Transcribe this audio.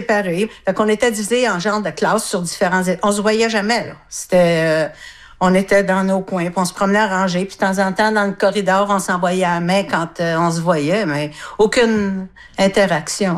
séparés. Fait qu'on était divisés en genres de classes sur différents... On se voyait jamais, là. C'était... on était dans nos coins, puis on se promenait à ranger, puis de temps en temps, dans le corridor, on s'envoyait à la main quand on se voyait, mais aucune interaction.